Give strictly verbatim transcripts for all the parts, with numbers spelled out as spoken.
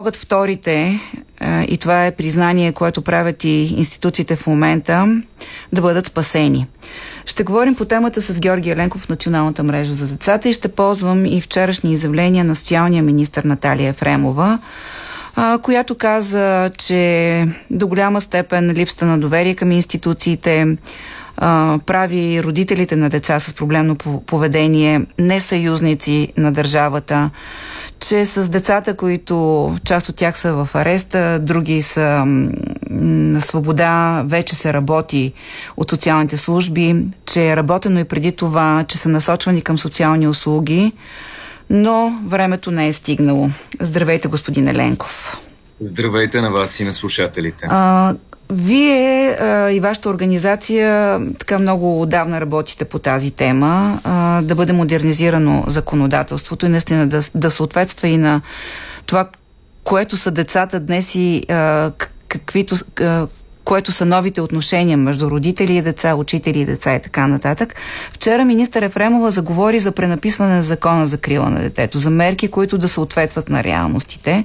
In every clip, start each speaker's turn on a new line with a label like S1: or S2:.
S1: могат вторите, и това е признание, което правят и институциите в момента, да бъдат спасени. Ще говорим по темата с Георги Еленков в Националната мрежа за децата и ще ползвам и вчерашни изявления на социалния министър Наталия Ефремова, която каза, че до голяма степен липсата на доверие към институциите прави родителите на деца с проблемно поведение несъюзници на държавата, че с децата, които част от тях са в ареста, други са на свобода, вече се работи от социалните служби, че е работено и преди това, че са насочвани към социални услуги, но времето не е стигнало. Здравейте, господин Еленков.
S2: Здравейте на вас и на слушателите.
S1: А, вие а, и вашата организация така много отдавна работите по тази тема, а, да бъде модернизирано законодателството и наистина да, да съответства и на това, което са децата днес и а, каквито, а, което са новите отношения между родители и деца, учители и деца и така нататък. Вчера министър Ефремова заговори за пренаписване на закона за закрила на детето, за мерки, които да съответстват на реалностите.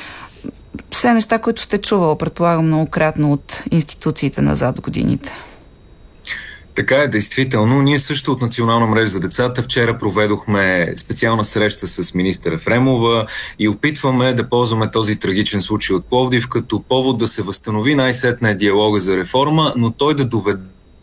S1: Все неща, които сте чувал, предполагам, многократно от институциите назад годините.
S2: Така е, действително. Ние също от Национална мрежа за децата вчера проведохме специална среща с министър Ефремова и опитваме да ползваме този трагичен случай от Пловдив като повод да се възстанови най-сетне диалога за реформа, но той да доведе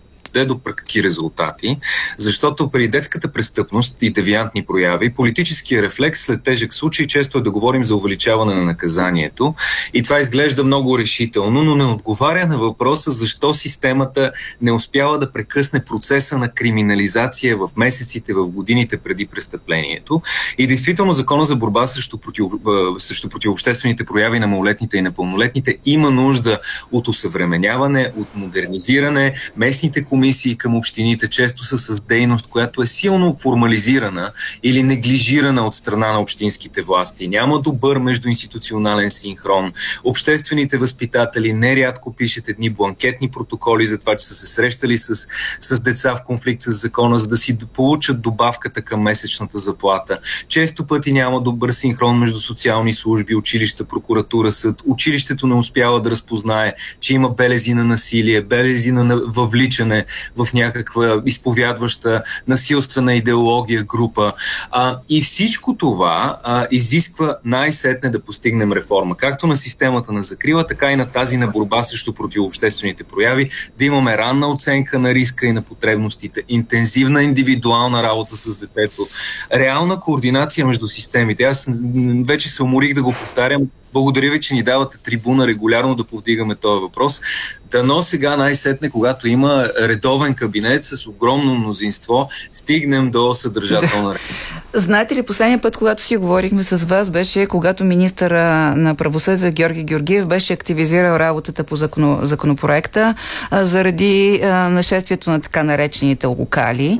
S2: до практики резултати, защото при детската престъпност и девиантни прояви, политическия рефлекс след тежък случай често е да говорим за увеличаване на наказанието и това изглежда много решително, но не отговаря на въпроса защо системата не успява да прекъсне процеса на криминализация в месеците, в годините преди престъплението. И действително закона за борба срещу, против, срещу противообществените прояви на малолетните и непълнолетните има нужда от усъвременяване, от модернизиране. Местните комисии към общините често са с дейност, която е силно формализирана или неглижирана от страна на общинските власти. Няма добър междуинституционален синхрон. Обществените възпитатели нерядко пишат едни бланкетни протоколи за това, че са се срещали с, с деца в конфликт с закона, за да си получат добавката към месечната заплата. Често пъти няма добър синхрон между социални служби, училища, прокуратура, съд. Училището не успява да разпознае, че има белези на насилие, белези на въвличане в някаква изповядваща насилствена идеология група. А, и всичко това а, изисква най-сетне да постигнем реформа. Както на системата на закрила, така и на тази на борба срещу противообществените прояви, да имаме ранна оценка на риска и на потребностите, интензивна индивидуална работа с детето, реална координация между системите. Аз вече се уморих да го повтарям. Благодаря ви, че ни давате трибуна регулярно да повдигаме този въпрос. Дано сега най-сетне, когато има редовен кабинет с огромно мнозинство, стигнем до съдържателна реформа.
S1: Знаете ли, последния път, когато си говорихме с вас, беше когато министъра на правосъдието Георги Георгиев беше активизирал работата по закон, законопроекта а, заради а, нашествието на така наречените локали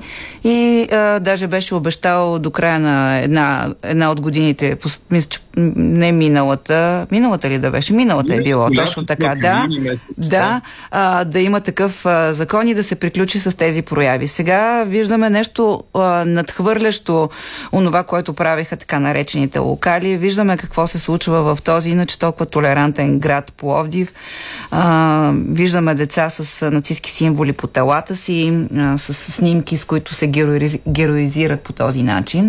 S1: и а, даже беше обещал до края на една, една от годините, мисля, че не миналата, миналата ли да беше? Миналата е било, точно така, да, да, а, да има такъв а, закон и да се приключи с тези прояви. Сега виждаме нещо а, надхвърлящо онова, което правиха така наречените локали. Виждаме какво се случва в този иначе толкова толерантен град Пловдив. А, виждаме деца с нацистки символи по телата си, а, с, с снимки, с които се героиз, героизират по този начин.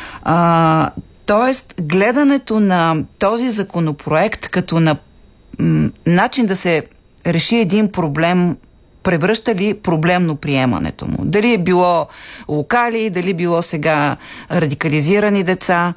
S1: А, Тоест, гледането на този законопроект като на м, начин да се реши един проблем, превръща ли проблемно приемането му? Дали е било локали, дали било сега радикализирани деца?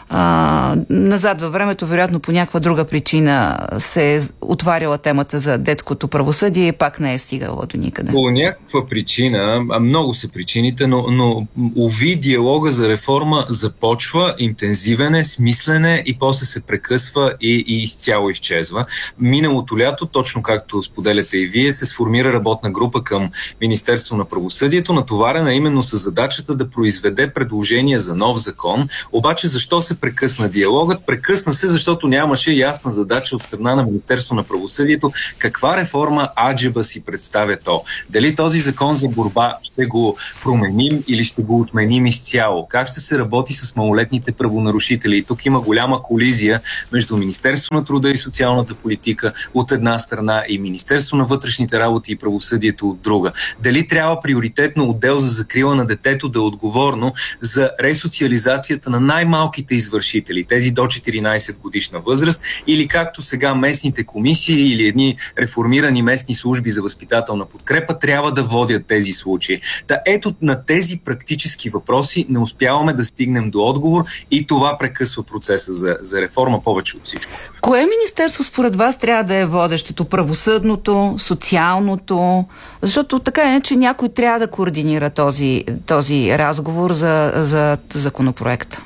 S1: А, назад във времето, вероятно по някаква друга причина се е отваряла темата за детското правосъдие и пак не е стигала до никъде.
S2: По някаква причина, а много са причините, но, но уви диалога за реформа започва, интензивен е, смислен е и после се прекъсва и, и изцяло изчезва. Миналото лято, точно както споделяте и вие, се сформира работна група към Министерство на правосъдието, натоварена именно с задачата да произведе предложение за нов закон. Обаче защо се прекъсна диалогът. Прекъсна се, защото нямаше ясна задача от страна на Министерство на правосъдието каква реформа аджеба си представя то. Дали този закон за борба ще го променим или ще го отменим изцяло? Как ще се работи с малолетните правонарушители? И тук има голяма колизия между Министерство на труда и социалната политика от една страна и Министерство на вътрешните работи и правосъдието от друга. Дали трябва приоритетно отдел за закрила на детето да е отговорно за ресоциализацията на най-малките извършители, тези до четиринайсет годишна възраст, или както сега местните комисии или едни реформирани местни служби за възпитателна подкрепа трябва да водят тези случаи. Та ето на тези практически въпроси не успяваме да стигнем до отговор и това прекъсва процеса за, за реформа повече от всичко.
S1: Кое министерство според вас трябва да е водещето? Правосъдното, социалното? Защото така е, че някой трябва да координира този, този разговор за, за законопроекта.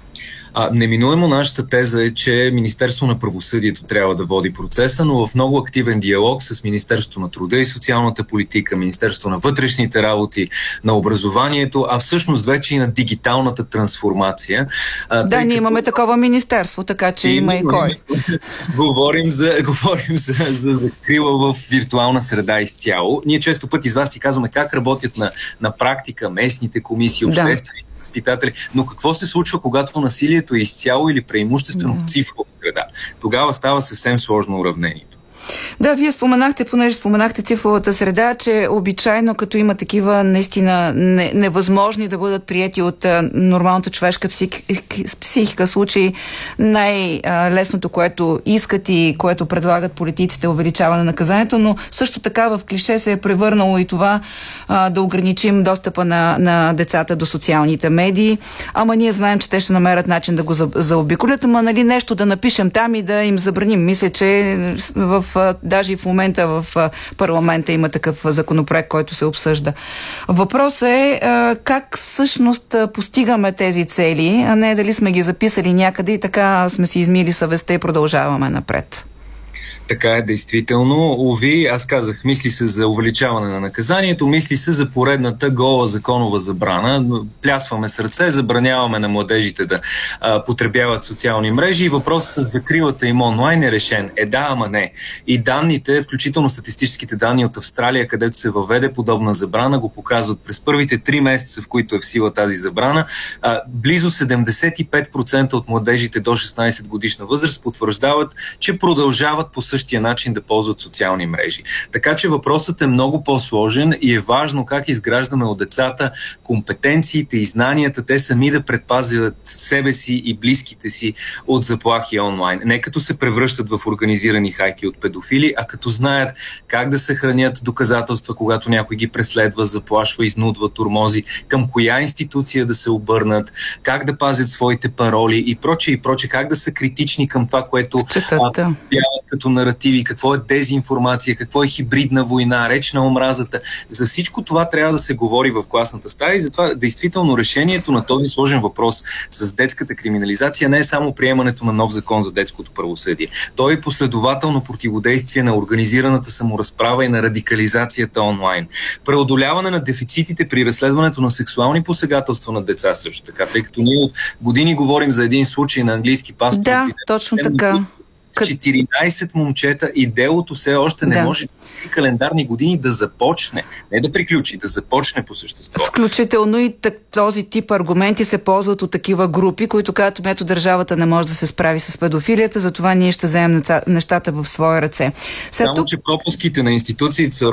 S2: А, неминуемо нашата теза е, че Министерство на правосъдието трябва да води процеса, но в много активен диалог с Министерство на труда и социалната политика, Министерство на вътрешните работи, на образованието, а всъщност вече и на дигиталната трансформация. А,
S1: да, ние като... имаме такова министерство, така че и има и кой.
S2: говорим за, говорим за, за закрила в виртуална среда изцяло. Ние често пъти с вас си казваме как работят на, на практика местните комисии, обществени да. възпитатели, но какво се случва, когато насилието е изцяло или преимуществено да. в цифрова среда? Тогава става съвсем сложно уравнението.
S1: Да, вие споменахте, понеже споменахте цифровата среда, че обичайно като има такива наистина не, невъзможни да бъдат приети от а, нормалната човешка псих, психика случаи, най-лесното, което искат и което предлагат политиците, увеличаване на наказанието, но също така в клише се е превърнало и това а, да ограничим достъпа на, на децата до социалните медии. Ама ние знаем, че те ще намерят начин да го заобиколят, ама нали нещо да напишем там и да им забраним. Мисля, че в даже и в момента в парламента има такъв законопроект, който се обсъжда. Въпросът е как всъщност постигаме тези цели, а не дали сме ги записали някъде и така сме си измили съвестта и продължаваме напред.
S2: Така е, действително. Ови, аз казах, мисли се за увеличаване на наказанието, мисли се за поредната гола законова забрана. Плясваме сърце, забраняваме на младежите да а, потребяват социални мрежи и въпросът с закрилата им онлайн е решен. Е да, ама не. И данните, включително статистическите данни от Австралия, където се въведе подобна забрана, го показват през първите три месеца, в които е в сила тази забрана. А, близо седемдесет и пет процента от младежите до шестнайсет годишна възраст потвърждават, че продължават по същия начин да ползват социални мрежи. Така че въпросът е много по-сложен и е важно как изграждаме от децата компетенциите и знанията, те сами да предпазят себе си и близките си от заплахи онлайн. Не като се превръщат в организирани хайки от педофили, а като знаят как да съхранят доказателства, когато някой ги преследва, заплашва, изнудва, тормози, към коя институция да се обърнат, как да пазят своите пароли и прочее и прочее, как да са критични към това, което а, като наративи, какво е дезинформация, какво е хибридна война, реч на омразата. За всичко това трябва да се говори в класната стая и затова действително решението на този сложен въпрос с детската криминализация не е само приемането на нов закон за детското правосъдие. То е последователно противодействие на организираната саморазправа и на радикализацията онлайн. Преодоляване на дефицитите при разследването на сексуални посегателства на деца също така, тъй като ние от години говорим за един случай на английски пастор.
S1: Да, точно така.
S2: С четиринайсет момчета и делото все още не да. може в календарни години да започне. Не да приключи, да започне по същество.
S1: Включително и този тип аргументи се ползват от такива групи, които казват, ето държавата не може да се справи с педофилията, затова ние ще вземем нещата в своя ръце.
S2: Само,
S1: тук...
S2: че пропуските на институциите са